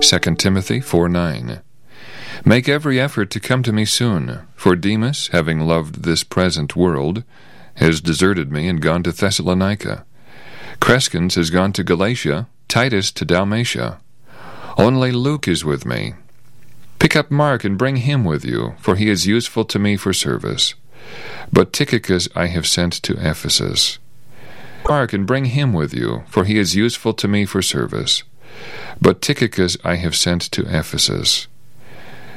2 Timothy 4:9. Make every effort to come to me soon, for Demas, having loved this present world, has deserted me and gone to Thessalonica. Crescens has gone to Galatia, Titus to Dalmatia. Only Luke is with me. Pick up Mark and bring him with you, for he is useful to me for service. But Tychicus I have sent to Ephesus. Mark and bring him with you, for he is useful to me for service. But Tychicus I have sent to Ephesus.